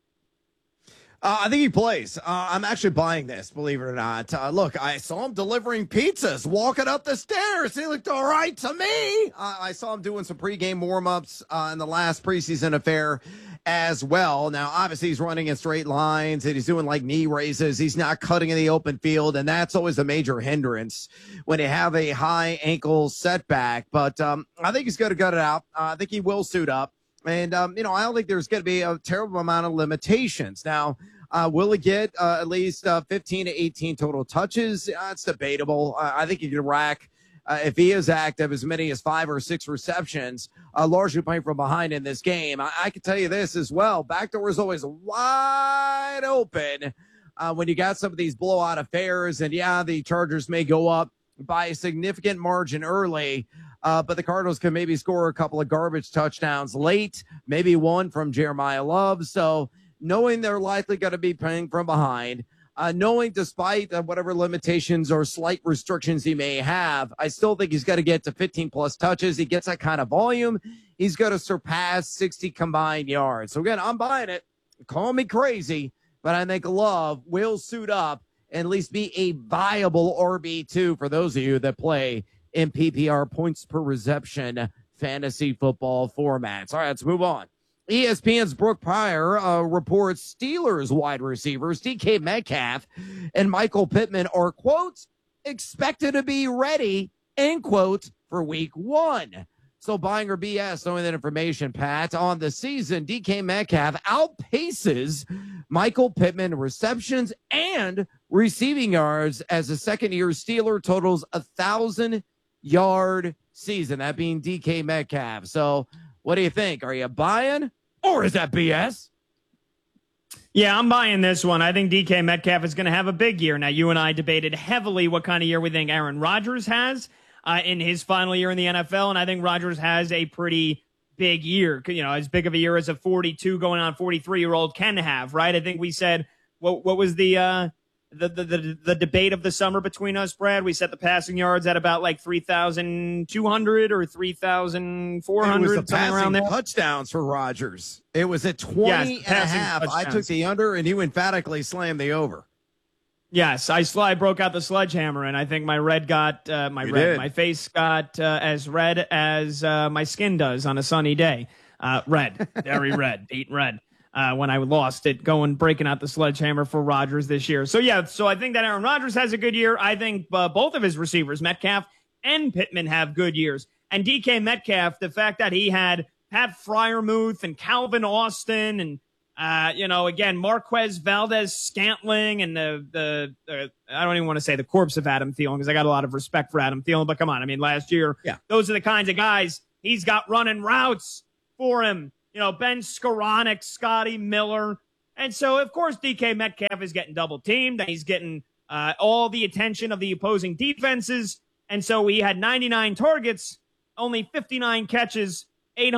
I think he plays. I'm actually buying this, believe it or not. Look, I saw him delivering pizzas, walking up the stairs. He looked all right to me. I saw him doing some pregame warm-ups in the last preseason affair as well. Now, obviously, he's running in straight lines, and he's doing, like, knee raises. He's not cutting in the open field, and that's always a major hindrance when you have a high ankle setback. But I think he's going to gut it out. I think he will suit up. And, I don't think there's going to be a terrible amount of limitations. Now, will he get at least 15 to 18 total touches? It's debatable. I think he can rack, if he is active, as many as 5 or 6 receptions, largely playing from behind in this game. I can tell you this as well. Backdoor is always wide open when you got some of these blowout affairs. And, yeah, the Chargers may go up by a significant margin early, but the Cardinals can maybe score a couple of garbage touchdowns late, maybe one from Jeremiah Love. So knowing they're likely going to be playing from behind, knowing despite whatever limitations or slight restrictions he may have, I still think he's got to get to 15-plus touches. He gets that kind of volume, he's going to surpass 60 combined yards. So, again, I'm buying it. Call me crazy, but I think Love will suit up and at least be a viable RB2 for those of you that play in PPR points per reception fantasy football formats. All right, let's move on. ESPN's Brooke Pryor reports Steelers wide receivers DK Metcalf and Michael Pittman are, quote, expected to be ready, end quote, for week one. So buying or BS, knowing that information, Pat, on the season, DK Metcalf outpaces Michael Pittman receptions and receiving yards as a second-year Steeler totals 1,000-yard season, that being DK Metcalf. So what do you think? Are you buying, or is that BS? Yeah, I'm buying this one. I think DK Metcalf is going to have a big year. Now, you and I debated heavily what kind of year we think Aaron Rodgers has in his final year in the NFL, and I think Rodgers has a pretty big year, as big of a year as a 42 going on 43-year-old can have, right? I think we said, what was the debate of the summer between us, Brad? We set the passing yards at about like 3,200 or 3,400, something around there. Touchdowns for Rodgers. It was at 20 and a half. Touchdowns. I took the under, and you emphatically slammed the over. Yes, I broke out the sledgehammer, and I think my red got my face got as red as my skin does on a sunny day. Red, very red, beat red. When I lost it, breaking out the sledgehammer for Rodgers this year. So I think that Aaron Rodgers has a good year. I think both of his receivers, Metcalf and Pittman, have good years. And DK Metcalf, the fact that he had Pat Freiermuth and Calvin Austin and, again, Marquez Valdez-Scantling and the I don't even want to say the corpse of Adam Thielen because I got a lot of respect for Adam Thielen, but come on. I mean, last year, those are the kinds of guys he's got running routes for him. Ben Skoranek, Scotty Miller. And so, of course, DK Metcalf is getting double teamed. He's getting all the attention of the opposing defenses. And so he had 99 targets, only 59 catches,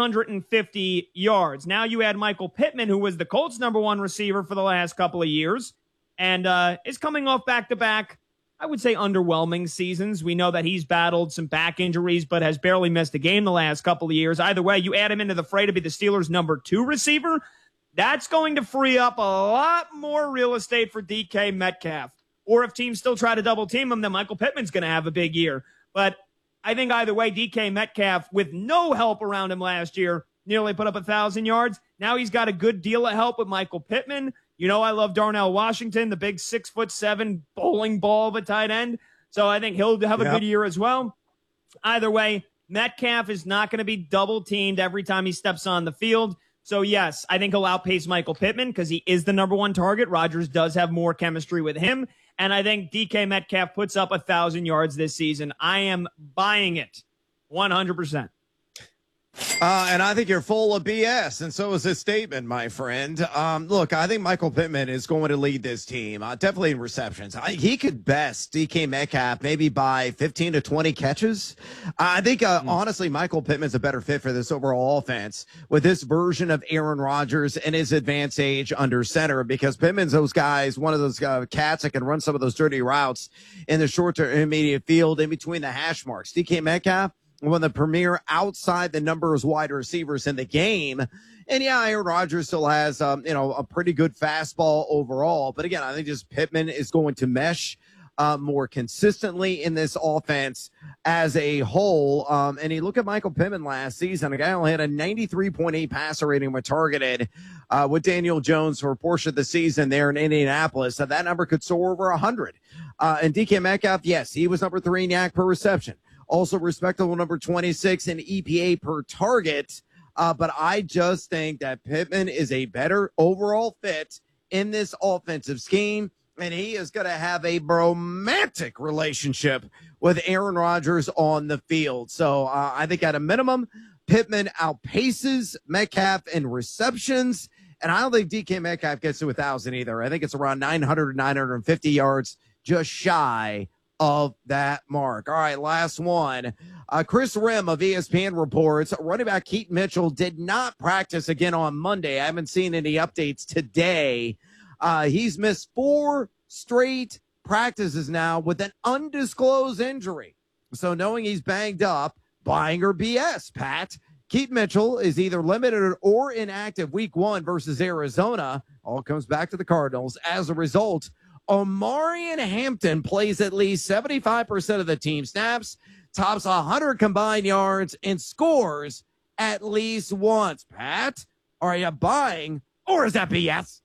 850 yards. Now you add Michael Pittman, who was the Colts' number one receiver for the last couple of years, and is coming off back-to-back, I would say, underwhelming seasons. We know that he's battled some back injuries, but has barely missed a game the last couple of years. Either way, you add him into the fray to be the Steelers' number 2 receiver, that's going to free up a lot more real estate for DK Metcalf. Or if teams still try to double team him, then Michael Pittman's going to have a big year. But I think either way, DK Metcalf, with no help around him last year, nearly put up 1,000 yards. Now he's got a good deal of help with Michael Pittman. I love Darnell Washington, the big 6'7" bowling ball of a tight end. So I think he'll have a good year as well. Either way, Metcalf is not going to be double teamed every time he steps on the field. So yes, I think he'll outpace Michael Pittman because he is the number one target. Rodgers does have more chemistry with him. And I think DK Metcalf puts up 1,000 yards this season. I am buying it 100%. And I think you're full of BS, and so is this statement, my friend. Look, I think Michael Pittman is going to lead this team, definitely in receptions. He could best DK Metcalf maybe by 15 to 20 catches. I think, honestly, Michael Pittman's a better fit for this overall offense with this version of Aaron Rodgers and his advanced age under center, because Pittman's those guys, one of those cats that can run some of those dirty routes in the short to intermediate field in between the hash marks. DK Metcalf, one of the premier outside the numbers wide receivers in the game. And Aaron Rodgers still has, a pretty good fastball overall. But again, I think just Pittman is going to mesh more consistently in this offense as a whole. And you look at Michael Pittman last season, a guy only had a 93.8 passer rating when targeted with Daniel Jones for a portion of the season there in Indianapolis. So that number could soar over 100. And DK Metcalf, yes, he was number 3 in YAC per reception. Also respectable number 26 in EPA per target. But I just think that Pittman is a better overall fit in this offensive scheme. And he is going to have a romantic relationship with Aaron Rodgers on the field. So I think at a minimum, Pittman outpaces Metcalf in receptions. And I don't think DK Metcalf gets to 1,000 either. I think it's around 900 or 950 yards, just shy of that mark. All right, last one. Chris Rim of ESPN reports running back Keaton Mitchell did not practice again on Monday. I haven't seen any updates today. He's missed 4 straight practices now with an undisclosed injury. So knowing he's banged up, buying or BS, Pat. Keaton Mitchell is either limited or inactive week 1 versus Arizona. All comes back to the Cardinals. As a result, Omarion Hampton plays at least 75% of the team snaps, tops 100 combined yards, and scores at least once. Pat, are you buying, or is that BS?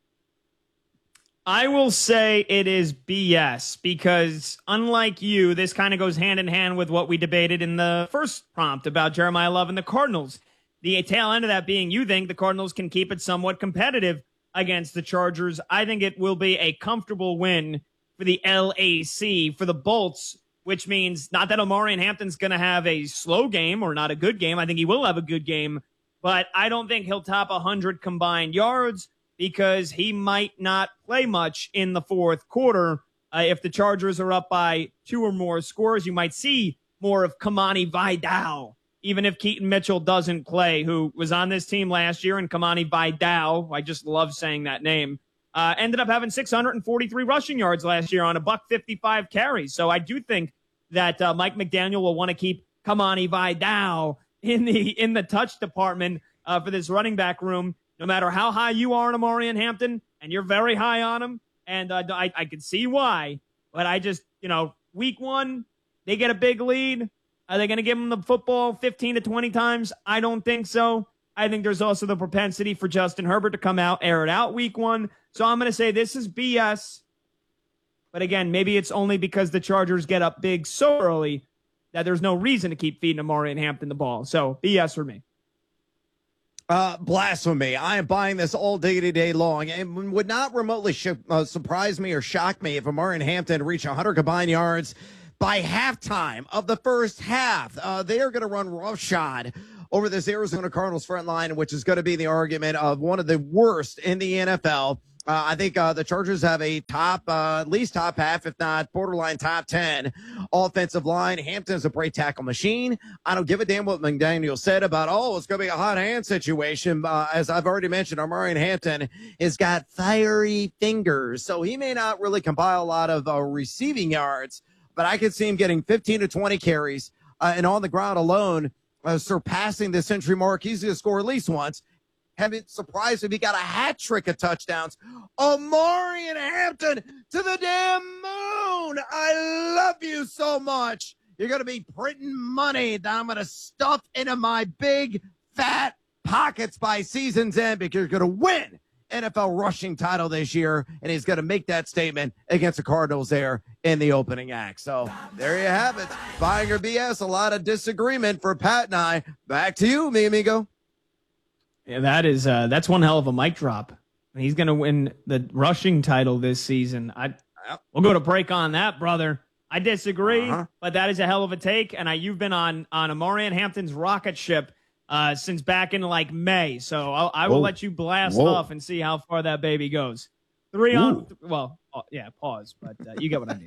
I will say it is BS because, unlike you, this kind of goes hand in hand with what we debated in the first prompt about Jeremiah Love and the Cardinals. The tail end of that being you think the Cardinals can keep it somewhat competitive against the Chargers. I think it will be a comfortable win for the LAC, for the Bolts, which means not that Omarion Hampton's going to have a slow game or not a good game. I think he will have a good game, but I don't think he'll top 100 combined yards because he might not play much in the fourth quarter. If the Chargers are up by 2 or more scores, you might see more of Kamani Vidal, even if Keaton Mitchell doesn't play, who was on this team last year, and Kamani Vidal, I just love saying that name, ended up having 643 rushing yards last year on $155 carries. So I do think that Mike McDaniel will want to keep Kamani Vidal in the touch department for this running back room, no matter how high you are on Omarion Hampton, and you're very high on him, and I can see why, but I just, week 1, they get a big lead. Are they going to give him the football 15 to 20 times? I don't think so. I think there's also the propensity for Justin Herbert to come out, air it out week 1. So I'm going to say this is BS. But again, maybe it's only because the Chargers get up big so early that there's no reason to keep feeding Amari and Hampton the ball. So BS for me. Blasphemy. I am buying this all day long. It would not remotely surprise me or shock me if Amari and Hampton reach 100 combined yards by halftime of the first half. They are going to run roughshod over this Arizona Cardinals front line, which is going to be the argument of one of the worst in the NFL. I think the Chargers have a at least top half, if not borderline top 10 offensive line. Hampton's a break tackle machine. I don't give a damn what McDaniel said about, it's going to be a hot hand situation. As I've already mentioned, Amari Hampton has got fiery fingers, so he may not really compile a lot of receiving yards, but I could see him getting 15 to 20 carries and on the ground alone, surpassing the century mark. He's going to score at least once. Haven't surprised if he got a hat trick of touchdowns. Amari and Hampton to the damn moon. I love you so much. You're going to be printing money that I'm going to stuff into my big fat pockets by season's end, because you're going to win NFL rushing title this year, and he's going to make that statement against the Cardinals there in the opening act. So there you have it. Buying or BS, a lot of disagreement for Pat and I. Back to you, mi amigo. Yeah, that's one hell of a mic drop. He's going to win the rushing title this season. We'll go to break on that, brother. I disagree, but that is a hell of a take. And you've been on Amari and Hampton's rocket ship since back in like May. So I will let you blast off and see how far that baby goes. Pause, but you get what I mean.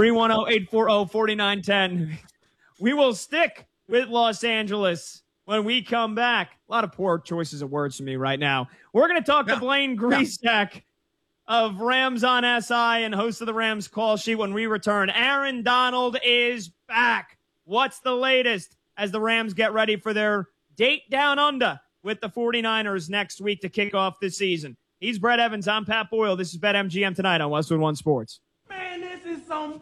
310-840-4910. We will stick with Los Angeles when we come back. A lot of poor choices of words for me right now. We're going to talk to Blaine Griesach of Rams on SI and host of the Rams Call Sheet when we return. Aaron Donald is back. What's the latest as the Rams get ready for their date down under with the 49ers next week to kick off the season? He's Brett Evans. I'm Pat Boyle. This is BetMGM tonight on Westwood One Sports. Man, this is some...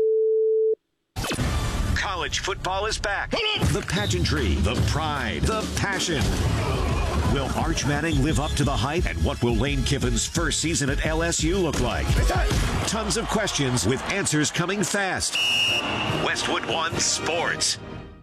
College football is back. The pageantry, the pride, the passion. Will Arch Manning live up to the hype? And what will Lane Kiffin's first season at LSU look like? Tons of questions with answers coming fast. Westwood One Sports.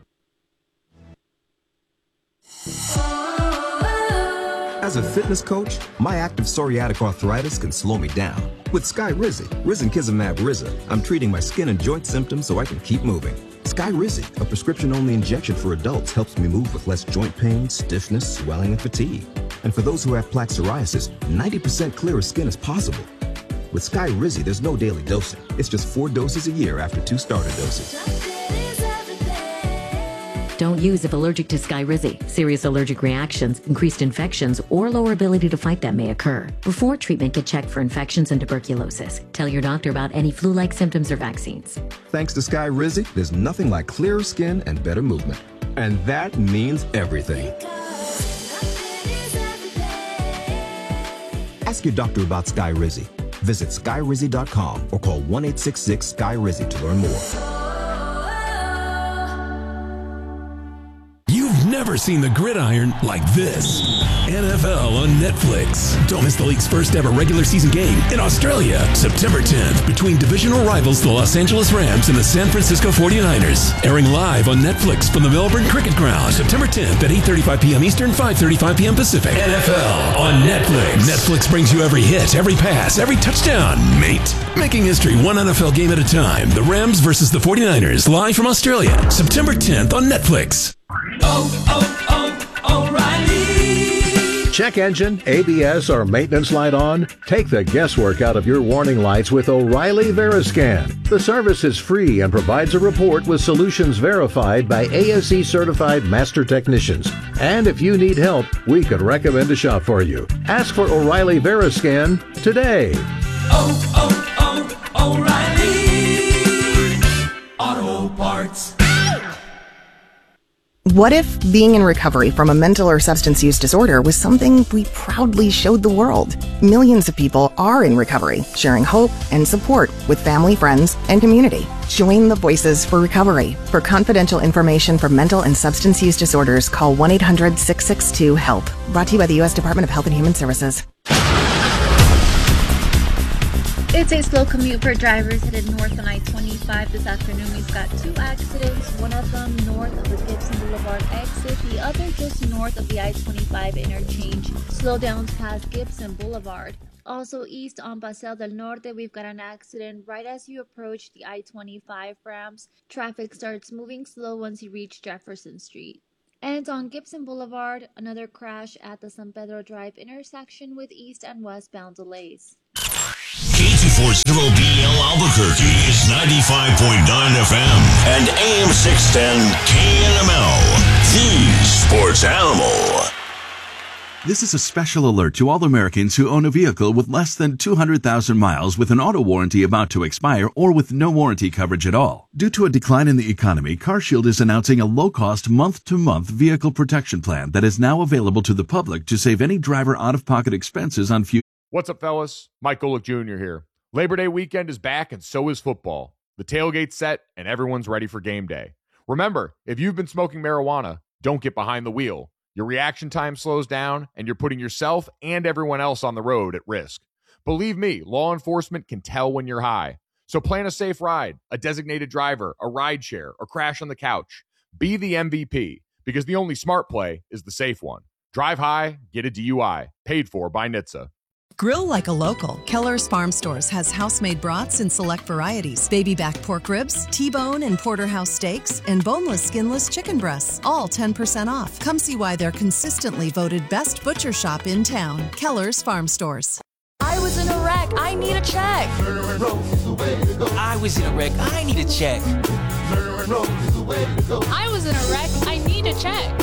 As a fitness coach, my active psoriatic arthritis can slow me down. With Skyrizi, Risankizumab Riza, I'm treating my skin and joint symptoms so I can keep moving. Skyrizi, a prescription-only injection for adults, helps me move with less joint pain, stiffness, swelling, and fatigue. And for those who have plaque psoriasis, 90% clearer skin is possible. With Skyrizi, there's no daily dosing. It's just 4 doses a year after 2 starter doses. Don't use if allergic to Skyrizi. Serious allergic reactions, increased infections, or lower ability to fight them may occur. Before treatment, get checked for infections and tuberculosis. Tell your doctor about any flu-like symptoms or vaccines. Thanks to Skyrizi, there's nothing like clearer skin and better movement. And that means everything. Ask your doctor about Skyrizi. Visit Skyrizi.com or call 1-866-SKY-RIZZI to learn more. You've never seen the gridiron like this. NFL on Netflix. Don't miss the league's first ever regular season game in Australia, September 10th, between divisional rivals the Los Angeles Rams and the San Francisco 49ers. Airing live on Netflix from the Melbourne Cricket Ground, September 10th at 8:35 p.m. Eastern, 5:35 p.m. Pacific. NFL on Netflix. Netflix brings you every hit, every pass, every touchdown, mate. Making history one NFL game at a time. The Rams versus the 49ers, live from Australia, September 10th on Netflix. O'Reilly. Check engine, ABS, or maintenance light on? Take the guesswork out of your warning lights with O'Reilly Veriscan. The service is free and provides a report with solutions verified by ASE certified master technicians. And if you need help, we could recommend a shop for you. Ask for O'Reilly Veriscan today. O'Reilly Auto Parts. What if being in recovery from a mental or substance use disorder was something we proudly showed the world? Millions of people are in recovery, sharing hope and support with family, friends, and community. Join the Voices for Recovery. For confidential information for mental and substance use disorders, call 1-800-662-HELP. Brought to you by the U.S. Department of Health and Human Services. It's a slow commute for drivers headed north on I-25 this afternoon. We've got 2 accidents, one of them north of the Gibson Boulevard exit, the other just north of the I-25 interchange. Slowdowns past Gibson Boulevard. Also east on Paseo del Norte, we've got an accident right as you approach the I-25 ramps. Traffic starts moving slow once you reach Jefferson Street. And on Gibson Boulevard, another crash at the San Pedro Drive intersection with east and westbound delays. K240BL Albuquerque is 95.9 FM and AM 610 KNML, the sports animal. This is a special alert to all Americans who own a vehicle with less than 200,000 miles with an auto warranty about to expire or with no warranty coverage at all. Due to a decline in the economy, CarShield is announcing a low-cost month-to-month vehicle protection plan that is now available to the public to save any driver out-of-pocket expenses on future. What's up, fellas? Mike Golick Jr. here. Labor Day weekend is back, and so is football. The tailgate's set, and everyone's ready for game day. Remember, if you've been smoking marijuana, don't get behind the wheel. Your reaction time slows down, and you're putting yourself and everyone else on the road at risk. Believe me, law enforcement can tell when you're high. So plan a safe ride, a designated driver, a ride share, or crash on the couch. Be the MVP, because the only smart play is the safe one. Drive high, get a DUI. Paid for by NHTSA. Grill like a local. Keller's Farm Stores has house-made brats in select varieties. Baby back pork ribs, T-bone and porterhouse steaks, and boneless, skinless chicken breasts. All 10% off. Come see why they're consistently voted best butcher shop in town. Keller's Farm Stores. I was in a wreck. I need a check. I was in a wreck. I need a check. I was in a wreck. I need a check.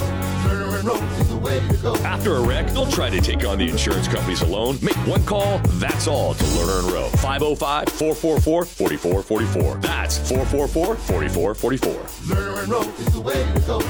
After a wreck, don't try to take on the insurance companies alone. Make one call, that's all, to Lerner and Rowe. 505-444-4444. That's 444-4444. Lerner and Rowe is the way to go.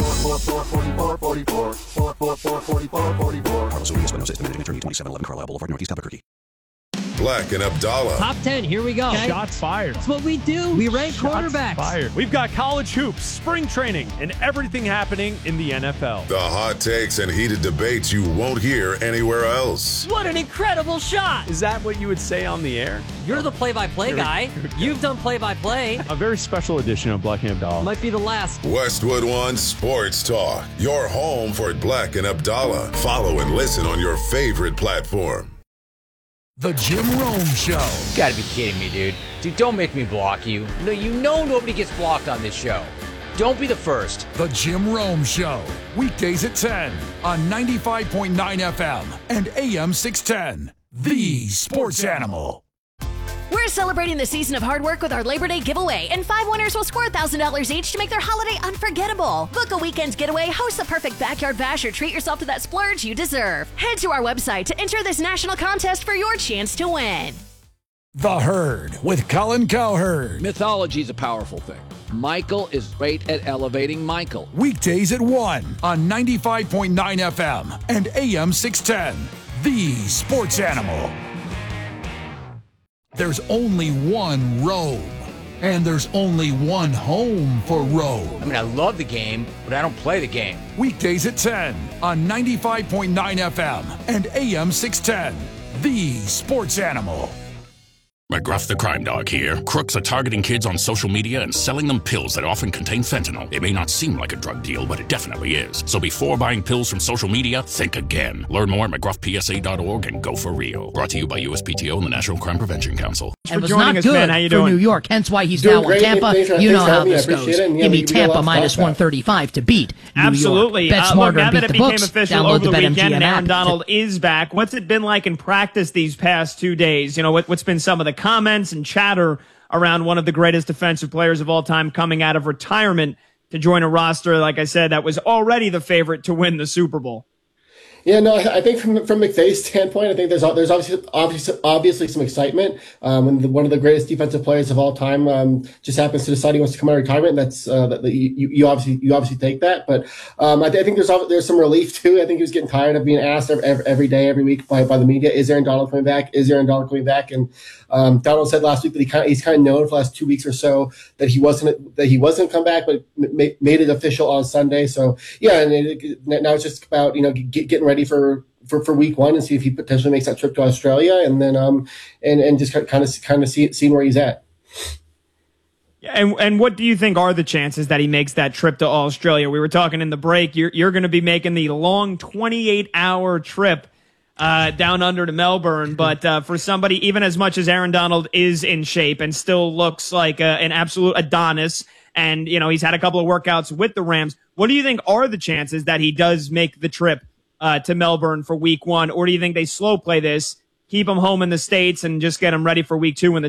444-4444. 444-4444. Carlos Urias, Buenos Aires, Managing Attorney, 2711 Carlisle Boulevard, Northeast Albuquerque. Black and Abdallah. Top 10, here we go. Okay. Shots fired. That's what we do. We rank quarterbacks. Fired. We've got college hoops, spring training, and everything happening in the NFL. The hot takes and heated debates you won't hear anywhere else. What an incredible shot. Is that what you would say on the air? You're the play-by-play guy. You've done play-by-play. A very special edition of Black and Abdallah. Might be the last. Westwood One Sports Talk. Your home for Black and Abdallah. Follow and listen on your favorite platform. The Jim Rome Show. You gotta be kidding me, dude. Dude, don't make me block you. No, you know nobody gets blocked on this show. Don't be the first. The Jim Rome Show. Weekdays at 10 on 95.9 FM and AM 610. The Sports Animal. We're celebrating the season of hard work with our Labor Day giveaway, and 5 winners will score $1,000 each to make their holiday unforgettable. Book a weekend's getaway, host the perfect backyard bash, or treat yourself to that splurge you deserve. Head to our website to enter this national contest for your chance to win. The Herd with Colin Cowherd. Mythology is a powerful thing. Michael is great at elevating Michael. Weekdays at 1 on 95.9 FM and AM 610. The Sports Animal. There's only one robe, and there's only one home for robe. I mean, I love the game, but I don't play the game. Weekdays at 10 on 95.9 FM and AM 610. The Sports Animal. McGruff the Crime Dog here. Crooks are targeting kids on social media and selling them pills that often contain fentanyl. It may not seem like a drug deal, but it definitely is. So before buying pills from social media, think again. Learn more at McGruffPSA.org and go for real. Brought to you by USPTO and the National Crime Prevention Council. And was not good for New York, hence why he's now on Tampa. You know how this goes. Give me Tampa minus 135 to beat New Absolutely. York. Bet smarter now and that beat it the became books. official Download over the BetMGM weekend and Aaron app. Donald is back, what's it been like in practice these past 2 days? You know, what's been some of the comments and chatter around one of the greatest defensive players of all time coming out of retirement to join a roster, like I said, that was already the favorite to win the Super Bowl? Yeah, no, I think from McVay's standpoint, I think there's obviously some excitement. When one of the greatest defensive players of all time just happens to decide he wants to come out of retirement, that's you obviously take that. But I think there's some relief too. I think he was getting tired of being asked every day, every week by the media, is Aaron Donald coming back? Is Aaron Donald coming back? And Donald said last week that he's kind of known for the last 2 weeks or so that he wasn't come back, but made it official on Sunday. So yeah, and now it's just about getting ready for week one and see if he potentially makes that trip to Australia, and then and just kind of see where he's at. And what do you think are the chances that he makes that trip to Australia? We were talking in the break. You're going to be making the long 28-hour trip down under to Melbourne. But for somebody, even as much as Aaron Donald is in shape and still looks like an absolute Adonis, and he's had a couple of workouts with the Rams, what do you think are the chances that he does make the trip to Melbourne for week one? Or do you think they slow play this, keep him home in the States, and just get him ready for week two when the